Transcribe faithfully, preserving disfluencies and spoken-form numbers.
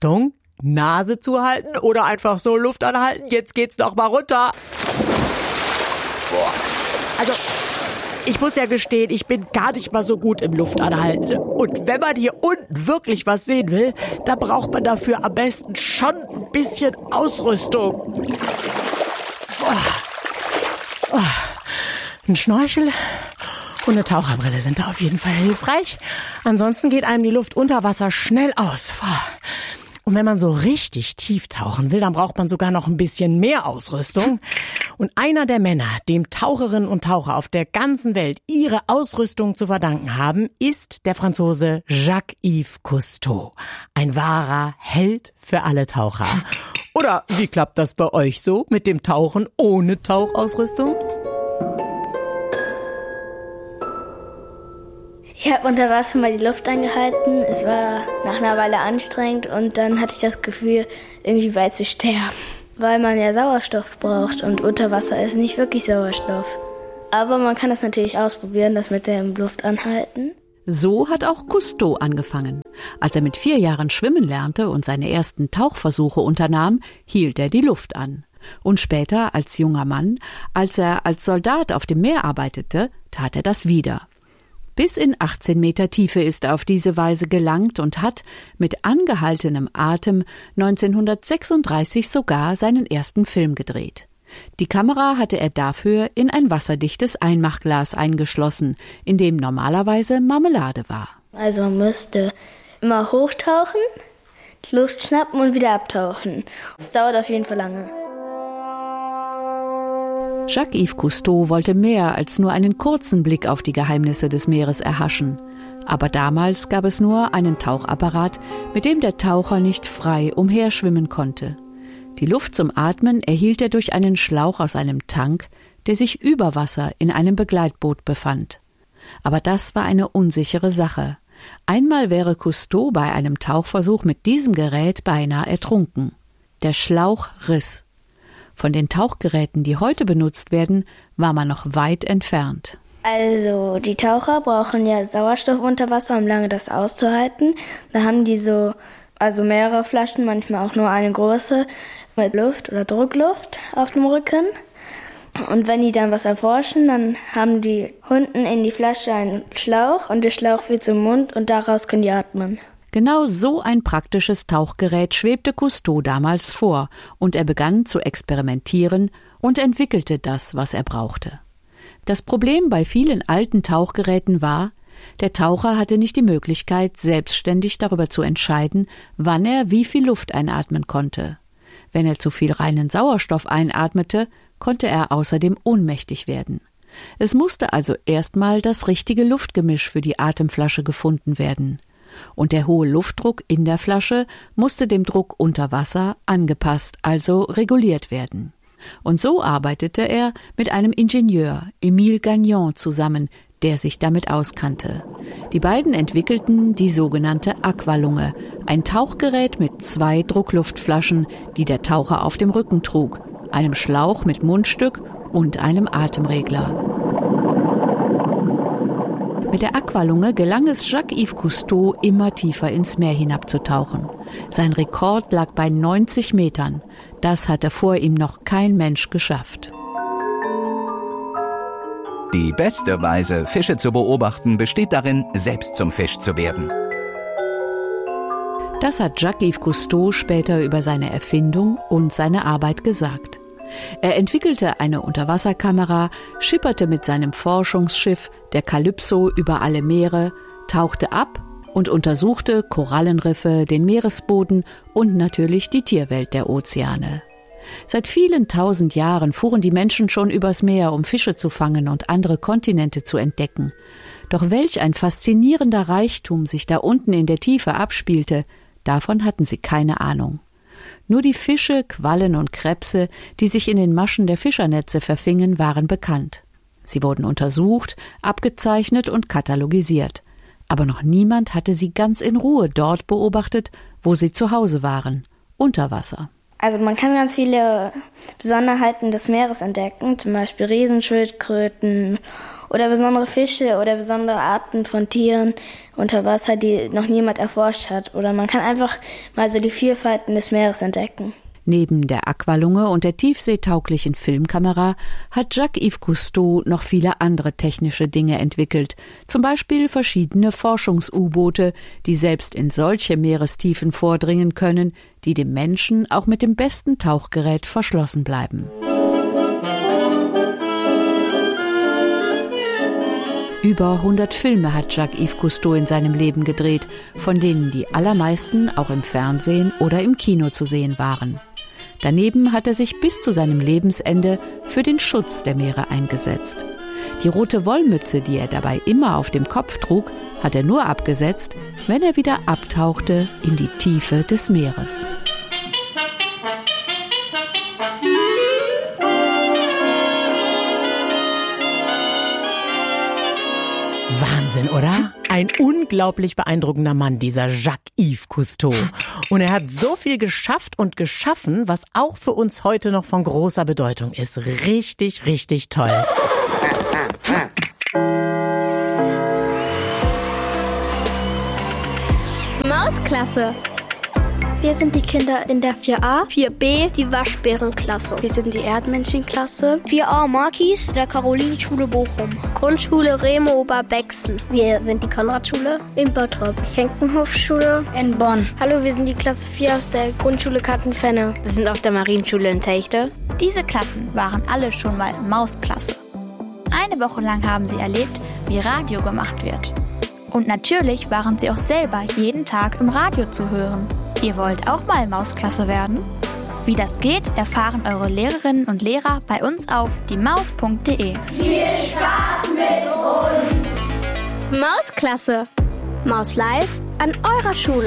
Achtung, Nase zuhalten oder einfach so Luft anhalten. Jetzt geht's noch mal runter. Boah. Also, ich muss ja gestehen, ich bin gar nicht mal so gut im Luftanhalten. Und wenn man hier unten wirklich was sehen will, dann braucht man dafür am besten schon ein bisschen Ausrüstung. Oh. Oh. Ein Schnorchel und eine Taucherbrille sind da auf jeden Fall hilfreich. Ansonsten geht einem die Luft unter Wasser schnell aus. Und wenn man so richtig tief tauchen will, dann braucht man sogar noch ein bisschen mehr Ausrüstung. Und einer der Männer, dem Taucherinnen und Taucher auf der ganzen Welt ihre Ausrüstung zu verdanken haben, ist der Franzose Jacques-Yves Cousteau. Ein wahrer Held für alle Taucher. Oder wie klappt das bei euch so mit dem Tauchen ohne Tauchausrüstung? Ich habe unter Wasser mal die Luft angehalten. Es war nach einer Weile anstrengend und dann hatte ich das Gefühl, irgendwie bald zu sterben. Weil man ja Sauerstoff braucht und unter Wasser ist nicht wirklich Sauerstoff. Aber man kann das natürlich ausprobieren, das mit dem Luftanhalten. So hat auch Cousteau angefangen. Als er mit vier Jahren schwimmen lernte und seine ersten Tauchversuche unternahm, hielt er die Luft an. Und später als junger Mann, als er als Soldat auf dem Meer arbeitete, tat er das wieder. Bis in achtzehn Meter Tiefe ist er auf diese Weise gelangt und hat mit angehaltenem Atem neunzehnhundertsechsunddreißig sogar seinen ersten Film gedreht. Die Kamera hatte er dafür in ein wasserdichtes Einmachglas eingeschlossen, in dem normalerweise Marmelade war. Also man müsste immer hochtauchen, Luft schnappen und wieder abtauchen. Das dauert auf jeden Fall lange. Jacques-Yves Cousteau wollte mehr als nur einen kurzen Blick auf die Geheimnisse des Meeres erhaschen. Aber damals gab es nur einen Tauchapparat, mit dem der Taucher nicht frei umherschwimmen konnte. Die Luft zum Atmen erhielt er durch einen Schlauch aus einem Tank, der sich über Wasser in einem Begleitboot befand. Aber das war eine unsichere Sache. Einmal wäre Cousteau bei einem Tauchversuch mit diesem Gerät beinahe ertrunken. Der Schlauch riss. Von den Tauchgeräten, die heute benutzt werden, war man noch weit entfernt. Also die Taucher brauchen ja Sauerstoff unter Wasser, um lange das auszuhalten. Da haben die so, also mehrere Flaschen, manchmal auch nur eine große, mit Luft oder Druckluft auf dem Rücken. Und wenn die dann was erforschen, dann haben die unten in die Flasche einen Schlauch und der Schlauch führt zum Mund und daraus können die atmen. Genau so ein praktisches Tauchgerät schwebte Cousteau damals vor und er begann zu experimentieren und entwickelte das, was er brauchte. Das Problem bei vielen alten Tauchgeräten war, der Taucher hatte nicht die Möglichkeit, selbstständig darüber zu entscheiden, wann er wie viel Luft einatmen konnte. Wenn er zu viel reinen Sauerstoff einatmete, konnte er außerdem ohnmächtig werden. Es musste also erstmal das richtige Luftgemisch für die Atemflasche gefunden werden. Und der hohe Luftdruck in der Flasche musste dem Druck unter Wasser angepasst, also reguliert werden. Und so arbeitete er mit einem Ingenieur, Émile Gagnon, zusammen, der sich damit auskannte. Die beiden entwickelten die sogenannte Aqualunge, ein Tauchgerät mit zwei Druckluftflaschen, die der Taucher auf dem Rücken trug, einem Schlauch mit Mundstück und einem Atemregler. Mit der Aqualunge gelang es Jacques-Yves Cousteau, immer tiefer ins Meer hinabzutauchen. Sein Rekord lag bei neunzig Metern. Das hatte vor ihm noch kein Mensch geschafft. Die beste Weise, Fische zu beobachten, besteht darin, selbst zum Fisch zu werden. Das hat Jacques-Yves Cousteau später über seine Erfindung und seine Arbeit gesagt. Er entwickelte eine Unterwasserkamera, schipperte mit seinem Forschungsschiff, der Calypso, über alle Meere, tauchte ab und untersuchte Korallenriffe, den Meeresboden und natürlich die Tierwelt der Ozeane. Seit vielen tausend Jahren fuhren die Menschen schon übers Meer, um Fische zu fangen und andere Kontinente zu entdecken. Doch welch ein faszinierender Reichtum sich da unten in der Tiefe abspielte, davon hatten sie keine Ahnung. Nur die Fische, Quallen und Krebse, die sich in den Maschen der Fischernetze verfingen, waren bekannt. Sie wurden untersucht, abgezeichnet und katalogisiert. Aber noch niemand hatte sie ganz in Ruhe dort beobachtet, wo sie zu Hause waren, unter Wasser. Also man kann ganz viele Besonderheiten des Meeres entdecken, zum Beispiel Riesenschildkröten oder besondere Fische oder besondere Arten von Tieren unter Wasser, die noch niemand erforscht hat. Oder man kann einfach mal so die Vielfalten des Meeres entdecken. Neben der Aqualunge und der tiefseetauglichen Filmkamera hat Jacques-Yves Cousteau noch viele andere technische Dinge entwickelt. Zum Beispiel verschiedene Forschungs-U-Boote, die selbst in solche Meerestiefen vordringen können, die dem Menschen auch mit dem besten Tauchgerät verschlossen bleiben. Über hundert Filme hat Jacques-Yves Cousteau in seinem Leben gedreht, von denen die allermeisten auch im Fernsehen oder im Kino zu sehen waren. Daneben hat er sich bis zu seinem Lebensende für den Schutz der Meere eingesetzt. Die rote Wollmütze, die er dabei immer auf dem Kopf trug, hat er nur abgesetzt, wenn er wieder abtauchte in die Tiefe des Meeres. Wahnsinn, oder? Ein unglaublich beeindruckender Mann, dieser Jacques-Yves Cousteau. Und er hat so viel geschafft und geschaffen, was auch für uns heute noch von großer Bedeutung ist. Richtig, richtig toll. Mausklasse. Wir sind die Kinder in der vier a, vier b, die Waschbärenklasse. Wir sind die Erdmännchenklasse. vier a Markis, der Carolinenschule Bochum. Grundschule Remo Oberbexen. Wir sind die Konradschule in Bottrop. Schenkenhofschule in Bonn. Hallo, wir sind die Klasse vier aus der Grundschule Kattenfenne. Wir sind auf der Marienschule in Techte. Diese Klassen waren alle schon mal Mausklasse. Eine Woche lang haben sie erlebt, wie Radio gemacht wird. Und natürlich waren sie auch selber jeden Tag im Radio zu hören. Ihr wollt auch mal Mausklasse werden? Wie das geht, erfahren eure Lehrerinnen und Lehrer bei uns auf die maus punkt de. Viel Spaß mit uns! Mausklasse. Maus live an eurer Schule.